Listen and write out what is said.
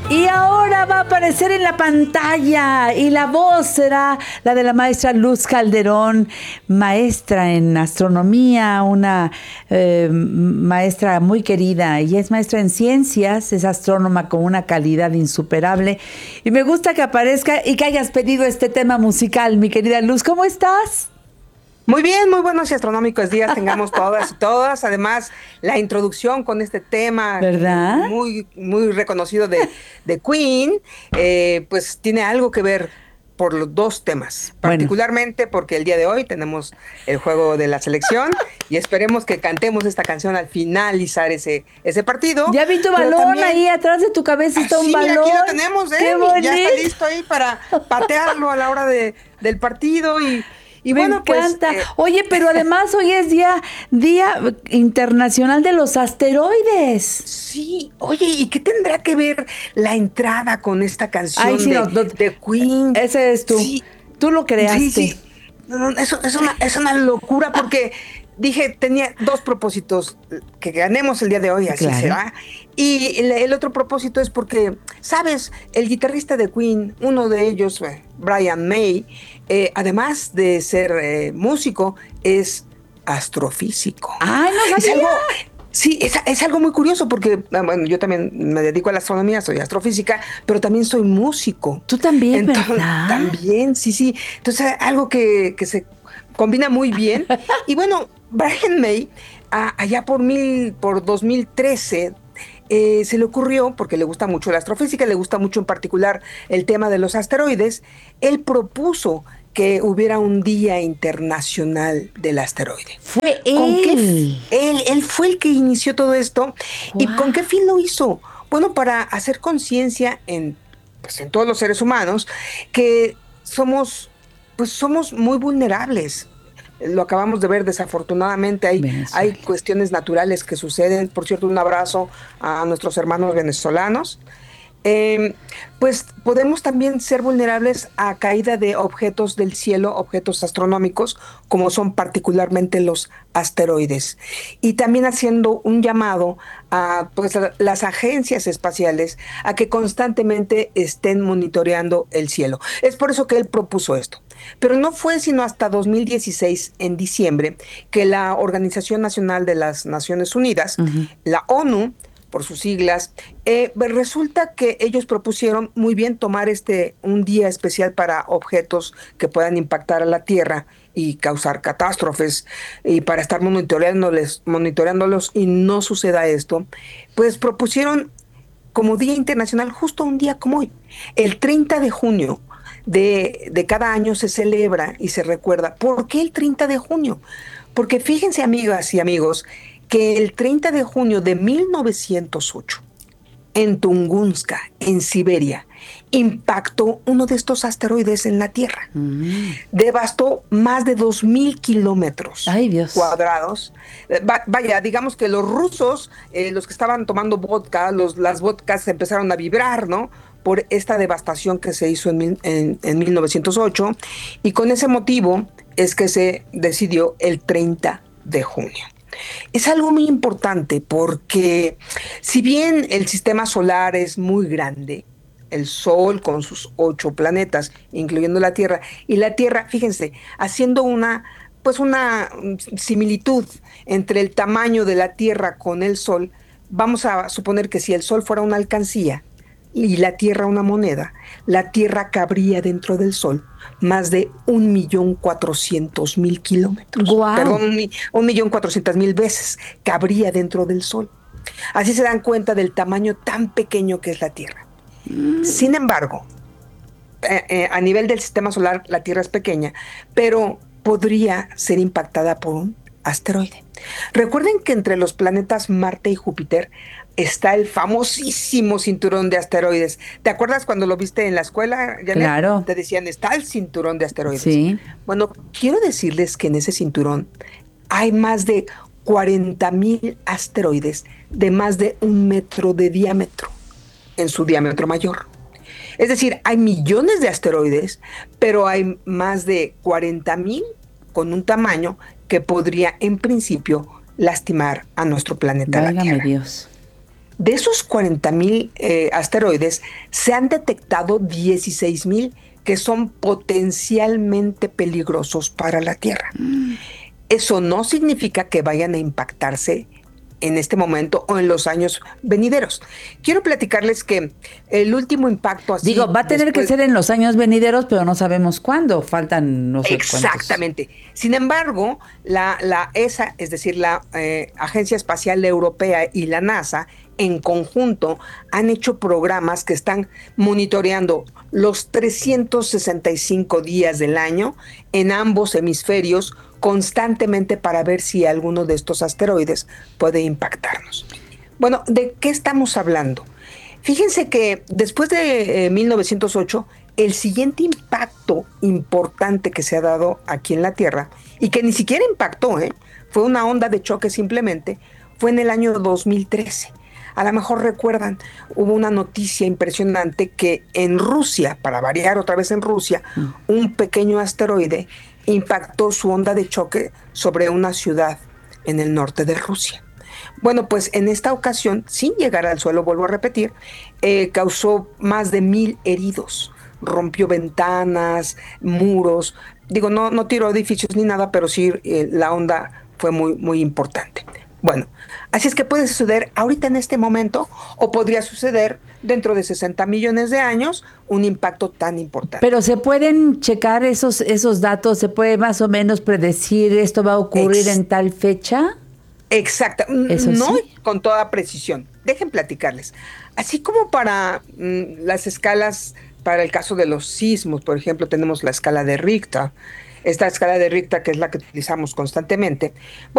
Y ahora va a aparecer en la pantalla y la voz será la de la maestra Luz Calderón, maestra en astronomía, una maestra muy querida. Ella es maestra en ciencias, es astrónoma con una calidad insuperable. Y me gusta que aparezca y que hayas pedido este tema musical, mi querida Luz. ¿Cómo estás? Muy bien, muy buenos y astronómicos días tengamos todas y todas. Además, la introducción con este tema ¿Verdad? muy reconocido de Queen, pues tiene algo que ver por los dos temas, Bueno, particularmente porque el día de hoy tenemos el juego de la selección y esperemos que cantemos esta canción al finalizar ese partido, ya vi tu pero balón también... ahí atrás de tu cabeza está un Sí, mira, aquí balón. lo tenemos, ¡Qué ya está bonito! listo ahí para patearlo a la hora del partido y Me bueno, pues encanta. Oye, pero además hoy es Día Internacional de los Asteroides. sí, oye, ¿y qué tendrá que ver la entrada con esta Ay, canción sí, no, no, de Queen? ese eres tú. Sí, Tú lo sí, creaste. sí. No, no, eso es una locura porque dije, tenía dos propósitos, que ganemos el día de hoy, así Claro. será. Y el otro propósito es porque, ¿sabes? El guitarrista de Queen, uno de ellos, Brian May, además de ser músico, es astrofísico. Ay, no Es sabía. algo, sí, es algo muy curioso porque, bueno, yo también me dedico a la astronomía, soy astrofísica, pero también soy músico. Tú también, Entonces, ¿verdad? también, sí, sí. Entonces, algo que se combina muy bien. Y bueno, Brian May, allá por 2013, se le ocurrió, porque le gusta mucho la astrofísica, le gusta mucho en particular el tema de los asteroides, él propuso que hubiera un Día Internacional del Asteroide. Fue ¿Con qué? él. Él fue el que inició todo esto. ¿Y con qué Guau. fin lo hizo? Bueno, para hacer conciencia pues, en todos los seres humanos que somos muy vulnerables. Lo acabamos de ver desafortunadamente, hay Venezuela. cuestiones naturales que suceden. Por cierto, un abrazo a nuestros hermanos venezolanos. Eh, pues podemos también ser vulnerables a caída de objetos del cielo, objetos astronómicos, como son particularmente los asteroides. Y también haciendo un llamado a pues, a las agencias espaciales a que constantemente estén monitoreando el cielo. Es por eso que él propuso esto. Pero no fue sino hasta 2016, en diciembre, que la Organización Nacional de las Naciones Unidas, Ujú. la ONU, por sus siglas, resulta que ellos propusieron muy bien tomar un día especial para objetos que puedan impactar a la Tierra y causar catástrofes y para estar monitoreándolos y no suceda esto, pues propusieron como Día Internacional justo un día como hoy, el 30 de junio. De cada año se celebra y se recuerda. ¿Por qué el 30 de junio? Porque fíjense, amigas y amigos, que el 30 de junio de 1908, en Tunguska, en Siberia, impactó uno de estos asteroides en la Tierra. Mm. Devastó más de 2.000 kilómetros Ay, Dios. cuadrados. Vaya, digamos que los rusos, los que estaban tomando vodka, las vodkas empezaron a vibrar, ¿no? Por esta devastación que se hizo en 1908. Y con ese motivo es que se decidió el 30 de junio. Es algo muy importante porque si bien el sistema solar es muy grande, el Sol con sus 8 planetas, incluyendo la Tierra, y la Tierra, fíjense, haciendo una similitud entre el tamaño de la Tierra con el Sol, vamos a suponer que si el Sol fuera una alcancía y la Tierra una moneda, la Tierra cabría dentro del Sol más de 1.400.000 kilómetros. Guau. Perdón, 1.400.000 veces cabría dentro del Sol. Así se dan cuenta del tamaño tan pequeño que es la Tierra. Sin embargo, a nivel del sistema solar, la Tierra es pequeña, pero podría ser impactada por un asteroide. Recuerden que entre los planetas Marte y Júpiter está el famosísimo cinturón de asteroides. ¿Te acuerdas cuando lo viste en la escuela, Janet? Claro. Te decían, está el cinturón de asteroides. Sí. Bueno, quiero decirles que en ese cinturón hay más de 40.000 asteroides de más de 1 metro de diámetro en su diámetro mayor. Es decir, hay millones de asteroides, pero hay más de 40.000 con un tamaño que podría en principio lastimar a nuestro planeta, la Válgame Tierra. Dios. De esos 40,000 asteroides, se han detectado 16,000 que son potencialmente peligrosos para la Tierra. Eso no significa que vayan a impactarse en este momento o en los años venideros. Quiero platicarles que el último impacto así... Digo, va a tener que ser en los años venideros, pero no sabemos cuándo, faltan no sé cuántos. Exactamente. Sin embargo, la ESA, es decir, la Agencia Espacial Europea y la NASA, en conjunto, han hecho programas que están monitoreando los 365 días del año en ambos hemisferios constantemente para ver si alguno de estos asteroides puede impactarnos. Bueno, ¿de qué estamos hablando? Fíjense que después de 1908, el siguiente impacto importante que se ha dado aquí en la Tierra, y que ni siquiera impactó, fue una onda de choque simplemente, fue en el año 2013. A lo mejor recuerdan, hubo una noticia impresionante que en Rusia, para variar otra vez en Rusia, un pequeño asteroide impactó su onda de choque sobre una ciudad en el norte de Rusia. Bueno, pues en esta ocasión, sin llegar al suelo, vuelvo a repetir, causó más de 1,000 heridos, rompió ventanas, muros, digo, no tiró edificios ni nada, pero sí la onda fue muy, muy importante. Bueno, así es que puede suceder ahorita en este momento o podría suceder dentro de 60 millones de años un impacto tan importante. Pero se pueden checar esos datos, se puede más o menos predecir esto va a ocurrir en tal fecha. Exacto, no sí, con toda precisión. Dejen platicarles. Así como para las escalas, para el caso de los sismos, por ejemplo, tenemos la escala de Richter, esta escala de Richter que es la que utilizamos constantemente.